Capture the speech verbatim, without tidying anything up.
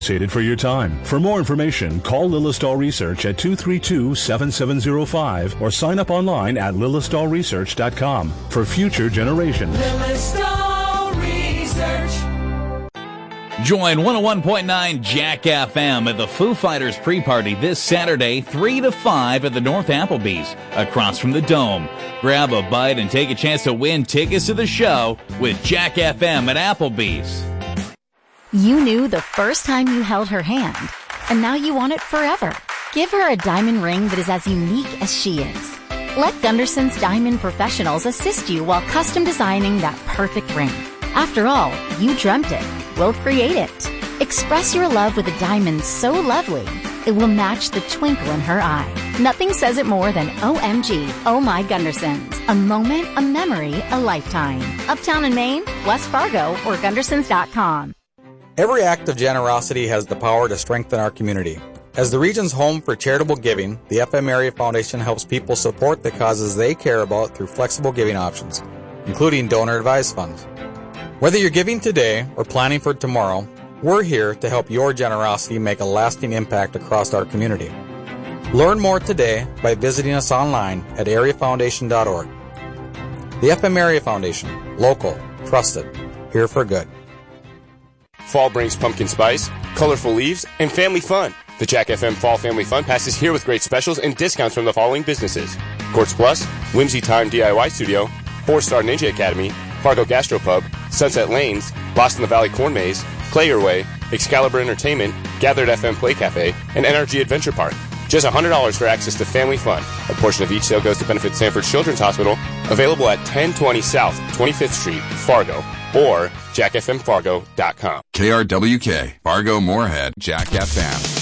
For your time. For more information, call Lillistahl Research at two three two, seven seven zero five or sign up online at lillistahl research dot com for future generations. Lillistahl Research. Join one oh one point nine Jack F M at the Foo Fighters pre-party this Saturday, three to five at the North Applebee's, across from the Dome. Grab a bite and take a chance to win tickets to the show with Jack F M at Applebee's. You knew the first time you held her hand, and now you want it forever. Give her a diamond ring that is as unique as she is. Let Gunderson's Diamond Professionals assist you while custom designing that perfect ring. After all, you dreamt it. We'll create it. Express your love with a diamond so lovely, it will match the twinkle in her eye. Nothing says it more than O M G, Oh My Gundersons. A moment, a memory, a lifetime. Uptown in Maine, West Fargo, or Gundersons dot com. Every act of generosity has the power to strengthen our community. As the region's home for charitable giving, the F M Area Foundation helps people support the causes they care about through flexible giving options, including donor-advised funds. Whether you're giving today or planning for tomorrow, we're here to help your generosity make a lasting impact across our community. Learn more today by visiting us online at area foundation dot org. The F M Area Foundation, local, trusted, here for good. Fall brings pumpkin spice, colorful leaves, and family fun. The Jack F M Fall Family Fun Pass is here with great specials and discounts from the following businesses: Quartz Plus, Whimsy Time D I Y Studio, Four Star Ninja Academy, Fargo Gastropub, Sunset Lanes, Boston the Valley Corn Maze, Play Your Way, Excalibur Entertainment, Gathered F M Play Cafe, and N R G Adventure Park. Just one hundred dollars for access to family fun. A portion of each sale goes to benefit Sanford Children's Hospital, available at ten twenty South twenty-fifth Street, Fargo, or jack f m fargo dot com. K R W K, Fargo Moorhead, Jack F M.